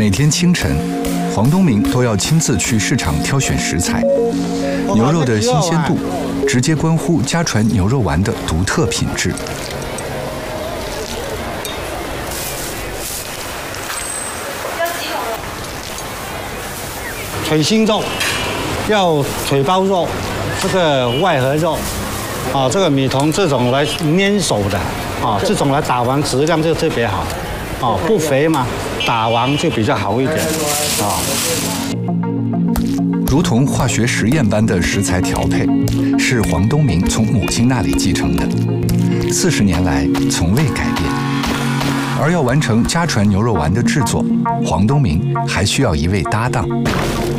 每天清晨，黄东明都要亲自去市场挑选食材。牛肉的新鲜度，直接关乎家传牛肉丸的独特品质。 腿心肉，要腿包肉，这个外合肉，这个米同这种来粘手的，这种来打完质量就特别好，不肥嘛，打完就比较好一点， 如同化学实验般的食材调配，是黄东明从母亲那里继承的，40年来从未改变。而要完成家传牛肉丸的制作，黄东明还需要一位搭档。